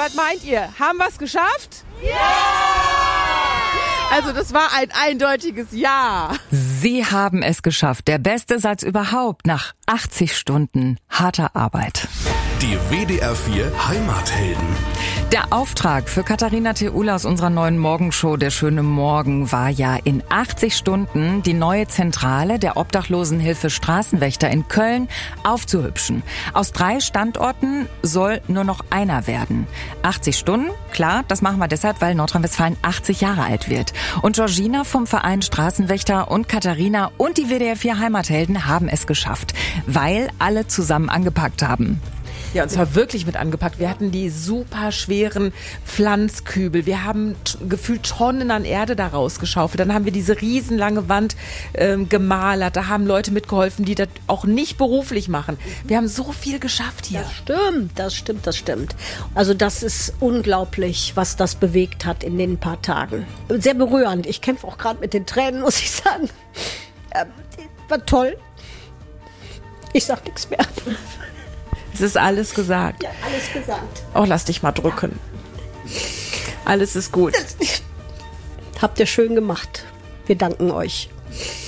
Was meint ihr? Haben wir es geschafft? Ja! Also das war ein eindeutiges Ja. Sie haben es geschafft. Der beste Satz überhaupt nach 80 Stunden harter Arbeit. Die WDR 4 Heimathelden. Der Auftrag für Katharina Theule aus unserer neuen Morgenshow Der schöne Morgen war ja in 80 Stunden die neue Zentrale der Obdachlosenhilfe Straßenwächter in Köln aufzuhübschen. Aus 3 Standorten soll nur noch einer werden. 80 Stunden, klar, das machen wir deshalb, weil Nordrhein-Westfalen 80 Jahre alt wird. Und Georgina vom Verein Straßenwächter und Katharina und die WDR 4 Heimathelden haben es geschafft, weil alle zusammen angepackt haben. Ja, und zwar wirklich mit angepackt. Wir hatten die super schweren Pflanzkübel. Wir haben gefühlt Tonnen an Erde da rausgeschaufelt. Dann haben wir diese riesenlange Wand gemalert. Da haben Leute mitgeholfen, die das auch nicht beruflich machen. Wir haben so viel geschafft hier. Das stimmt. Also das ist unglaublich, was das bewegt hat in den paar Tagen. Sehr berührend. Ich kämpfe auch gerade mit den Tränen, muss ich sagen. War toll. Ich sag nichts mehr. Es ist alles gesagt. Ja, alles gesagt. Oh, lass dich mal drücken. Ja. Alles ist gut. Habt ihr schön gemacht. Wir danken euch.